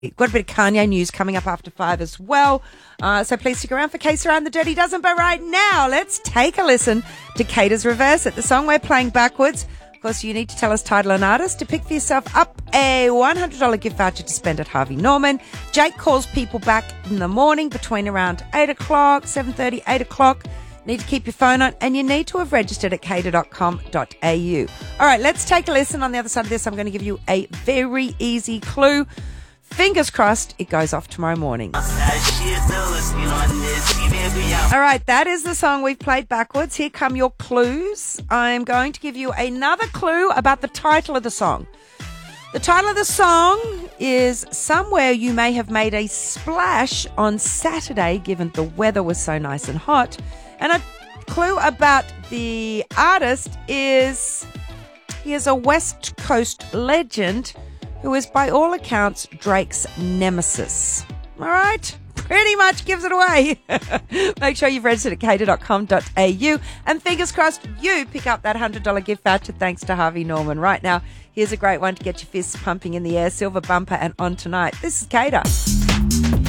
Got a bit of Kanye news coming up after 5 as well. So please stick around for Case Around the Dirty Dozen. But right now, let's take a listen to Cater's Reverse It, the song we're playing backwards. Of course, you need to tell us title and artist to pick for yourself up a $100 gift voucher to spend at Harvey Norman. Jake calls people back in the morning between around 8 o'clock, 7:30, 8 o'clock. Need to keep your phone on, and you need to have registered at cater.com.au. All right, let's take a listen. On the other side of this, I'm going to give you a very easy clue. Fingers crossed it goes off tomorrow morning. All right, that is the song we've played backwards. Here come your clues. I'm going to give you another clue about the title of the song. The title of the song is Somewhere You May Have Made a Splash on Saturday, given the weather was so nice and hot. And a clue about the artist is he is a West Coast legend who is, by all accounts, Drake's nemesis. All right? Pretty much gives it away. Make sure you've registered at cater.com.au. And fingers crossed you pick up that $100 gift voucher thanks to Harvey Norman. Right now, here's a great one to get your fists pumping in the air. Silver Bumper and On Tonight. This is Cater.